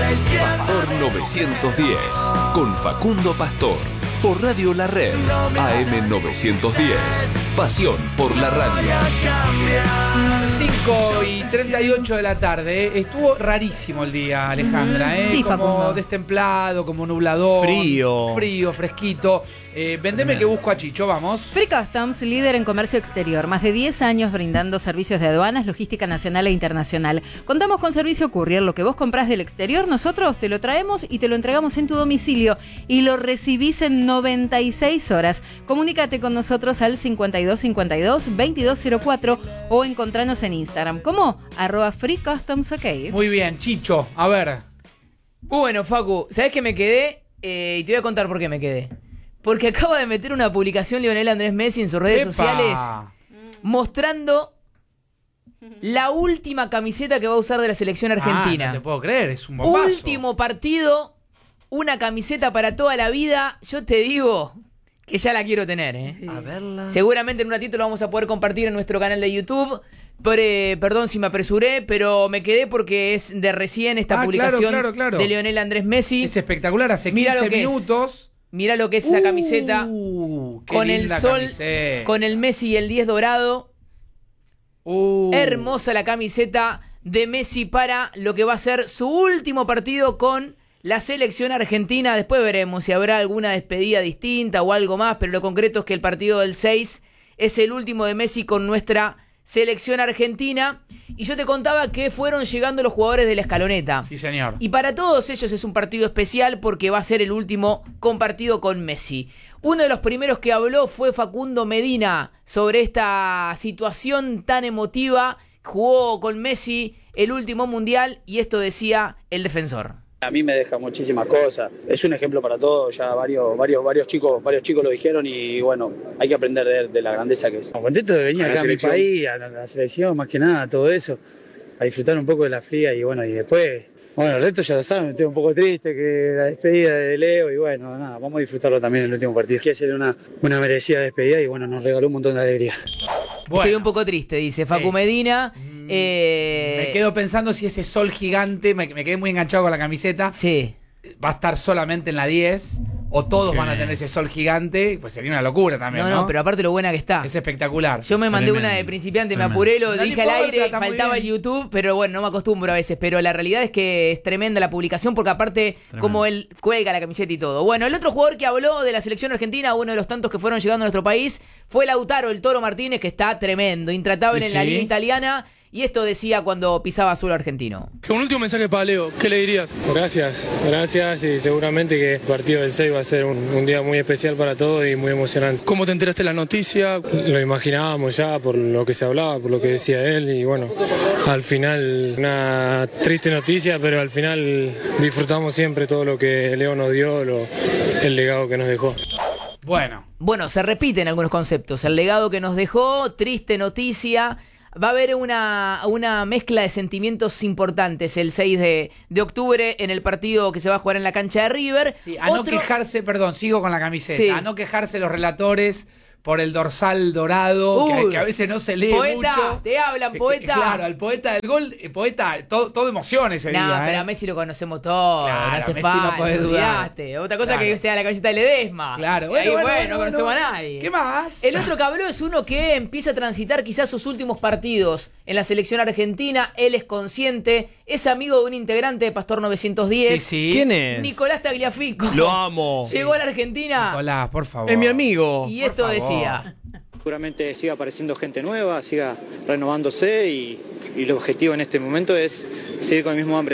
Pastor 910 con Facundo Pastor por Radio La Red AM 910. Pasión por la radio. 5:38 de la tarde. Estuvo rarísimo el día, Alejandra. Sí, como Facundo. destemplado, como nublador. Frío, fresquito. Vendeme que busco a Chicho, vamos. Free Customs, líder en comercio exterior. Más de 10 años brindando servicios de aduanas, logística nacional e internacional. Contamos con servicio courier. Lo que vos comprás del exterior, nosotros te lo traemos y te lo entregamos en tu domicilio. Y lo recibís en 96 horas. Comunícate con nosotros al 5252-2204 o encontranos en Instagram como @Free Customs OK. Muy bien, Chicho, a ver. Bueno, Facu, ¿sabés qué me quedé? Y te voy a contar por qué me quedé. Porque acaba de meter una publicación Lionel Andrés Messi en sus redes sociales mostrando la última camiseta que va a usar de la selección argentina. No te puedo creer, es un bombazo. Último partido, una camiseta para toda la vida. Yo te digo que ya la quiero tener, A verla. Seguramente en un ratito lo vamos a poder compartir en nuestro canal de YouTube. Perdón si me apresuré, pero me quedé porque es de recién esta publicación claro. de Lionel Andrés Messi. Es espectacular, hace Mirá 15 lo que minutos. Mirá lo que es esa camiseta. Qué Con el linda sol, camiseta. con el Messi y el 10 dorado. Hermosa la camiseta de Messi para lo que va a ser su último partido con la selección argentina. Después veremos si habrá alguna despedida distinta o algo más, pero lo concreto es que el partido del 6 es el último de Messi con nuestra selección argentina. Y yo te contaba que fueron llegando los jugadores de la escaloneta. Sí, señor. Y para todos ellos es un partido especial porque va a ser el último compartido con Messi. Uno de los primeros que habló fue Facundo Medina sobre esta situación tan emotiva. Jugó con Messi el último mundial y esto decía el defensor. A mí me deja muchísimas cosas. Es un ejemplo para todos. Ya varios chicos lo dijeron y bueno, hay que aprender de la grandeza que es. Contento de venir acá a mi país, a la selección, más que nada, todo eso, a disfrutar un poco de la fría y bueno, y después, bueno, el resto ya lo saben, estoy un poco triste que la despedida de Leo y bueno, nada, vamos a disfrutarlo también en el último partido. Quiere hacer una merecida despedida y bueno, nos regaló un montón de alegría. Bueno. Estoy un poco triste, dice Facu Medina. Me quedo pensando si ese sol gigante, me quedé muy enganchado con la camiseta. Sí. Va a estar solamente en la 10 o todos van a tener ese sol gigante, pues sería una locura también, ¿no? No, pero aparte lo buena que está. Es espectacular. Yo me mandé una de principiante, me apuré, lo No dije al importa, aire, está muy faltaba el bien. YouTube, pero bueno, no me acostumbro a veces. Pero la realidad es que es tremenda la publicación, porque aparte, como él cuelga la camiseta y todo. Bueno, el otro jugador que habló de la selección argentina, uno de los tantos que fueron llegando a nuestro país, fue Lautaro, el Toro Martínez, que está tremendo, intratable en la liga italiana. Y esto decía cuando pisaba suelo argentino. Un último mensaje para Leo, ¿qué le dirías? Gracias y seguramente que el partido del 6 va a ser un día muy especial para todos y muy emocionante. ¿Cómo te enteraste de la noticia? Lo imaginábamos ya por lo que se hablaba, por lo que decía él y bueno, al final una triste noticia, pero al final disfrutamos siempre todo lo que Leo nos dio, el legado que nos dejó. Bueno, se repiten algunos conceptos. El legado que nos dejó, triste noticia. Va a haber una mezcla de sentimientos importantes el 6 de octubre en el partido que se va a jugar en la cancha de River. Sí, no quejarse, perdón, sigo con la camiseta. Sí. A no quejarse los relatores por el dorsal dorado, que a veces no se lee poeta, mucho. Te hablan, poeta. Claro, al poeta del gol, poeta, todo emoción ese día. Pero a Messi lo conocemos todos, claro, no hace Messi falta, no podés dudar. Otra cosa que sea la camiseta de Ledesma. Claro, No conocemos a nadie. ¿Qué más? El otro que habló es uno que empieza a transitar quizás sus últimos partidos en la selección argentina. Él es consciente, es amigo de un integrante de Pastor 910. Sí. ¿Quién es? Nicolás Tagliafico. Lo amo. Llegó a la Argentina. Nicolás, por favor. Es mi amigo. Y esto decía. Seguramente siga apareciendo gente nueva, siga renovándose y el objetivo en este momento es seguir con el mismo hambre.